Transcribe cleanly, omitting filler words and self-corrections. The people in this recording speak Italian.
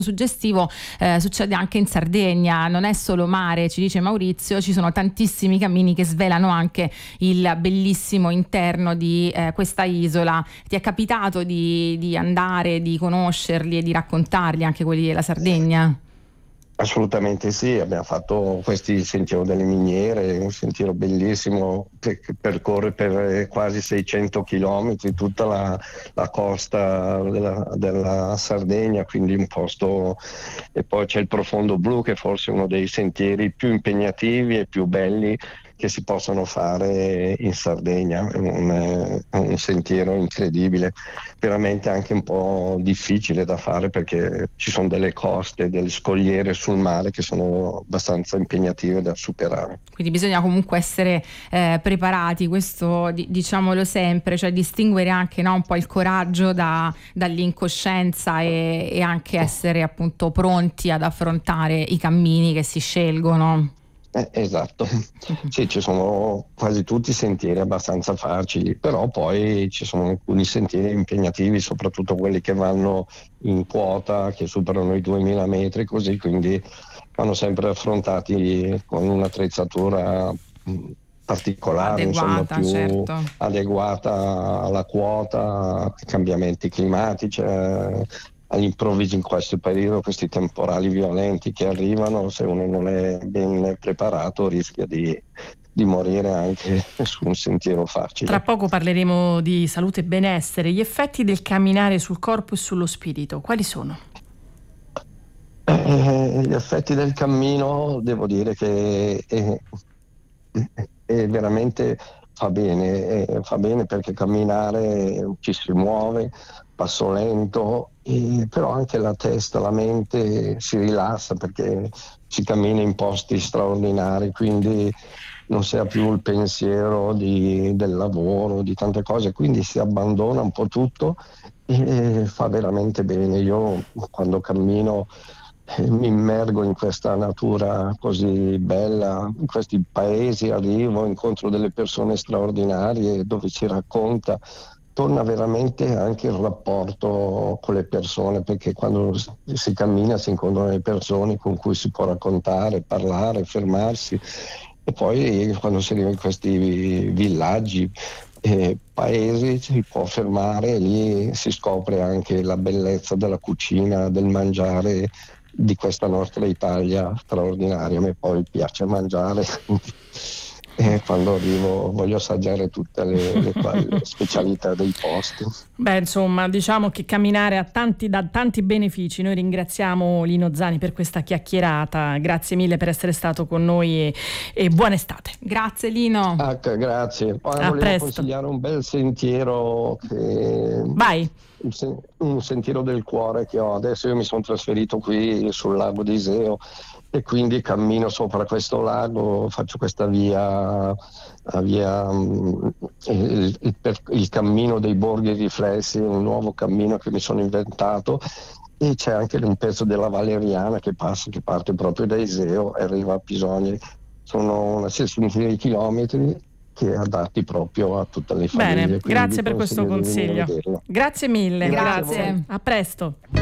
suggestivo succede anche in Sardegna, non è solo mare, ci dice Maurizio, ci sono tantissimi cammini che svelano anche il bellissimo interno di questa isola. Ti è capitato di andare, di conoscerli e di raccontarli, anche quelli della Sardegna? Assolutamente sì, abbiamo fatto il Sentiero delle Miniere, un sentiero bellissimo che percorre per quasi 600 chilometri tutta la costa della Sardegna, quindi un posto. E poi c'è il Profondo Blu, che forse è uno dei sentieri più impegnativi e più belli che si possono fare in Sardegna. È un sentiero incredibile, veramente anche un po' difficile da fare, perché ci sono delle coste, delle scogliere sul mare che sono abbastanza impegnative da superare. Quindi bisogna comunque essere preparati, questo diciamolo sempre, cioè distinguere anche, no, un po' il coraggio dall'incoscienza e anche essere appunto pronti ad affrontare i cammini che si scelgono. Esatto, sì, ci sono quasi tutti sentieri abbastanza facili, però poi ci sono alcuni sentieri impegnativi, soprattutto quelli che vanno in quota, che superano i 2000 metri, così, quindi vanno sempre affrontati con un'attrezzatura particolare, insomma, Adeguata, più certo. adeguata alla quota, ai cambiamenti climatici, all'improvviso in questo periodo, questi temporali violenti che arrivano, se uno non è ben preparato rischia di morire anche su un sentiero facile. Tra poco parleremo di salute e benessere. Gli effetti del camminare sul corpo e sullo spirito, quali sono? Gli effetti del cammino, devo dire che è veramente fa bene perché camminare ci si muove, passo lento, però anche la testa, la mente si rilassa perché si cammina in posti straordinari, quindi non si ha più il pensiero del lavoro, di tante cose, quindi si abbandona un po' tutto e fa veramente bene. Io quando cammino mi immergo in questa natura così bella, in questi paesi arrivo, incontro delle persone straordinarie dove si racconta, torna veramente anche il rapporto con le persone, perché quando si cammina si incontrano le persone con cui si può raccontare, parlare, fermarsi, e poi quando si arriva in questi villaggi, paesi, si può fermare e lì si scopre anche la bellezza della cucina, del mangiare di questa nostra Italia straordinaria. A me poi piace mangiare e quando arrivo voglio assaggiare tutte le specialità dei posti. Beh, insomma, diciamo che camminare dà tanti benefici. Noi ringraziamo Lino Zani per questa chiacchierata. Grazie mille per essere stato con noi e buona estate. Grazie Lino. Grazie. Poi A volevo presto. consigliare un bel sentiero Vai. Un sentiero del cuore che ho adesso. Io mi sono trasferito qui sul lago di Iseo e quindi cammino sopra questo lago, faccio questa via il cammino dei borghi riflessi, un nuovo cammino che mi sono inventato, e c'è anche un pezzo della Valeriana che parte proprio da Iseo e arriva a Pisogni. Sono una sessantina di chilometri che adatti proprio a tutte le famiglie. Bene, grazie per questo consiglio. Grazie mille. Grazie. A presto.